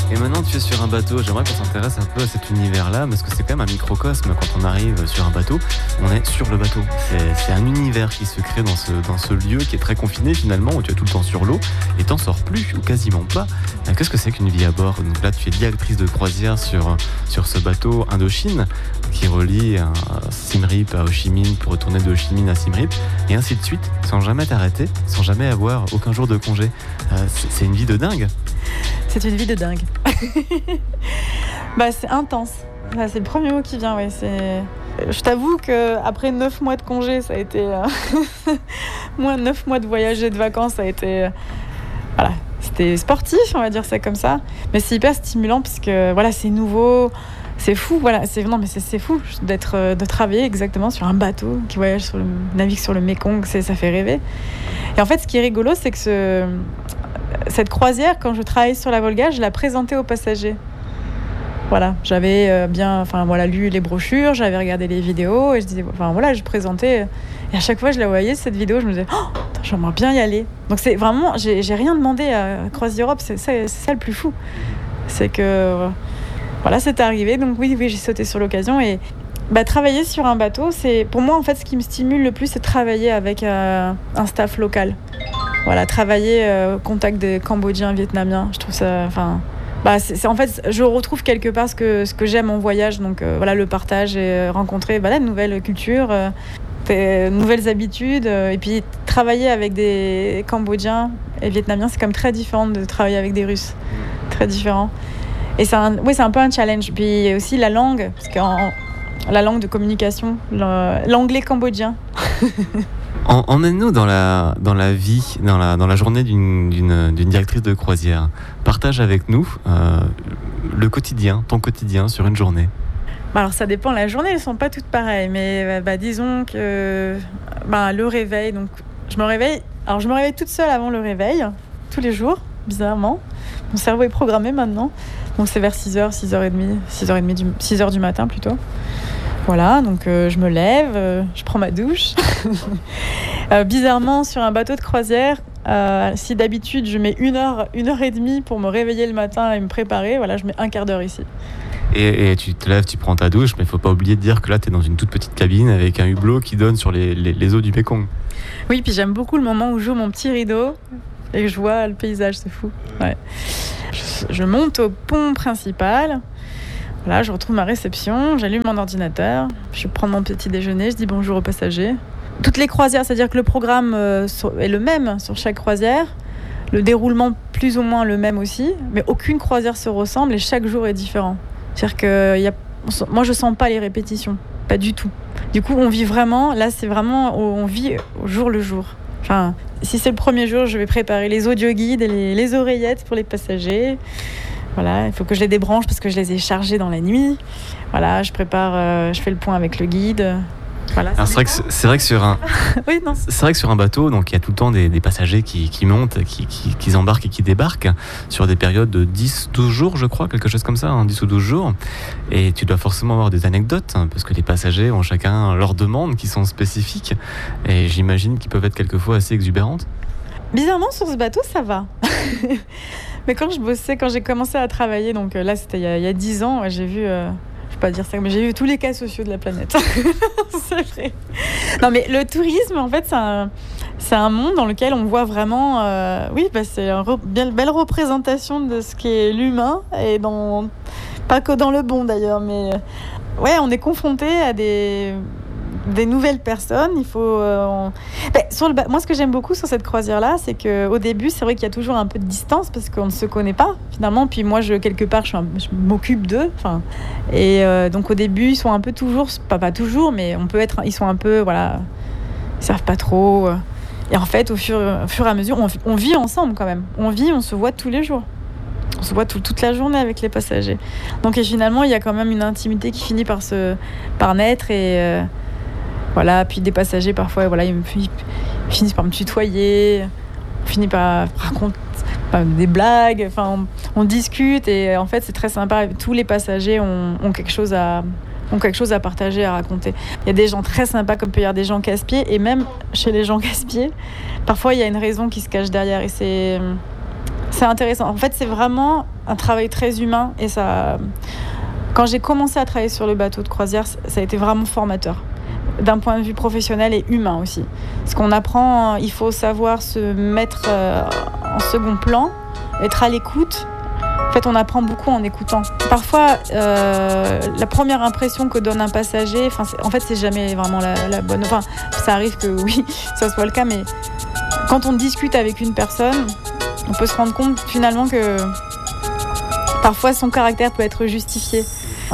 Et maintenant, tu es sur un bateau. J'aimerais qu'on s'intéresse un peu à cet univers-là, parce que c'est quand même un microcosme. Quand on arrive sur un bateau, on est sur le bateau. C'est un univers qui se crée dans ce lieu qui est très confiné finalement, où tu es tout le temps sur l'eau et t'en sors plus, ou quasiment pas. Qu'est-ce que c'est qu'une vie à bord? Donc là, tu es directrice de croisière sur ce bateau Indochine qui relie Siem Reap à Ho Chi Minh pour retourner de Ho Chi Minh à Siem Reap, et ainsi de suite, sans jamais t'arrêter, sans jamais avoir aucun jour de congé. C'est une vie de dingue. C'est une vie de dingue. C'est intense. C'est le premier mot qui vient. Ouais. Je t'avoue qu'après 9 mois de congé, ça a été... Moins 9 mois de voyage et de vacances, ça a été... Voilà. C'était sportif, on va dire ça comme ça. Mais c'est hyper stimulant parce que c'est nouveau. C'est fou, voilà. C'est fou de travailler exactement sur un bateau qui navigue sur le Mékong. Ça fait rêver. Et en fait, ce qui est rigolo, c'est que cette croisière, quand je travaillais sur la Volga, je la présentais aux passagers. Voilà, j'avais lu les brochures, j'avais regardé les vidéos et je disais, je présentais. Et à chaque fois, je la voyais, cette vidéo, je me disais, j'aimerais bien y aller. Donc c'est vraiment, j'ai rien demandé à Croisière Europe, c'est ça le plus fou. C'est que, c'est arrivé. Donc oui, j'ai sauté sur l'occasion et travailler sur un bateau, c'est pour moi en fait ce qui me stimule le plus, c'est de travailler avec un staff local. Voilà, travailler au contact des Cambodgiens, Vietnamiens. Je trouve ça, en fait, je retrouve quelque part ce que j'aime en voyage. Donc le partage et rencontrer de nouvelles cultures, des nouvelles habitudes, et puis travailler avec des Cambodgiens et Vietnamiens, c'est quand même très différent de travailler avec des Russes. Très différent. Et c'est un peu un challenge. Puis aussi la langue, parce que la langue de communication, l'anglais cambodgien. Emmène-nous dans la vie, dans la journée d'une directrice de croisière. Partage avec nous ton quotidien sur une journée. Alors ça dépend, la journée, elles ne sont pas toutes pareilles, mais disons que le réveil, donc je me réveille toute seule avant le réveil, tous les jours, bizarrement. Mon cerveau est programmé maintenant, donc c'est vers 6h, 6h du matin plutôt. Voilà, donc je me lève, je prends ma douche. Bizarrement, sur un bateau de croisière, si d'habitude je mets 1h30 pour me réveiller le matin et me préparer, je mets un quart d'heure ici. Et tu te lèves, tu prends ta douche, mais il ne faut pas oublier de dire que là, tu es dans une toute petite cabine avec un hublot qui donne sur les eaux du Mékong. Oui, puis j'aime beaucoup le moment où j'ouvre mon petit rideau et que je vois le paysage, c'est fou. Ouais. Je monte au pont principal. Voilà, je retrouve ma réception, j'allume mon ordinateur, je prends mon petit déjeuner, je dis bonjour aux passagers. Toutes les croisières, c'est-à-dire que le programme est le même sur chaque croisière, le déroulement plus ou moins le même aussi, mais aucune croisière se ressemble et chaque jour est différent. C'est-à-dire que moi je sens pas les répétitions, pas du tout. Du coup on vit vraiment, là c'est vraiment, on vit au jour le jour. Enfin, si c'est le premier jour, je vais préparer les audioguides et les oreillettes pour les passagers. Voilà, il faut que je les débranche parce que je les ai chargés dans la nuit. Voilà, je prépare, je fais le point avec le guide. Voilà, alors c'est vrai que sur un oui, non. C'est vrai que sur un bateau, donc il y a tout le temps des passagers qui montent, qui embarquent et qui débarquent sur des périodes de 10-12 jours, je crois, quelque chose comme ça, 10 ou 12 jours. Et tu dois forcément avoir des anecdotes parce que les passagers ont chacun leurs demandes qui sont spécifiques et j'imagine qu'ils peuvent être quelquefois assez exubérantes. Bizarrement, sur ce bateau, ça va. Mais quand j'ai commencé à travailler, donc là c'était il y a 10 ans, j'ai vu, je ne vais pas dire ça, mais j'ai vu tous les cas sociaux de la planète. C'est vrai. Non mais le tourisme, en fait, c'est un monde dans lequel on voit vraiment, c'est une belle représentation de ce qu'est l'humain, et pas que dans le bon d'ailleurs, mais on est confronté à des nouvelles personnes. Il faut moi ce que j'aime beaucoup sur cette croisière là, c'est qu'au début c'est vrai qu'il y a toujours un peu de distance parce qu'on ne se connaît pas finalement, puis moi je m'occupe d'eux, et donc au début ils sont un peu toujours, pas toujours, mais ils sont un peu ils savent pas trop, et en fait au fur et à mesure on vit ensemble quand même, on se voit tous les jours. On se voit toute la journée avec les passagers. Donc et finalement il y a quand même une intimité qui finit par naître, et puis des passagers parfois ils finissent par me tutoyer, on finit par raconter des blagues, on discute, et en fait c'est très sympa. Tous les passagers ont quelque chose à partager, à raconter. Il y a des gens très sympas comme peut y avoir des gens casse-pieds, et même chez les gens casse-pieds parfois il y a une raison qui se cache derrière, et c'est intéressant. En fait c'est vraiment un travail très humain. Et ça, quand j'ai commencé à travailler sur le bateau de croisière, ça a été vraiment formateur, d'un point de vue professionnel et humain aussi. Parce qu'on apprend, il faut savoir se mettre en second plan, être à l'écoute. En fait, on apprend beaucoup en écoutant. Parfois, la première impression que donne un passager, en fait, c'est jamais vraiment la bonne. Enfin, ça arrive que oui, ça soit le cas, mais quand on discute avec une personne, on peut se rendre compte finalement que parfois son caractère peut être justifié.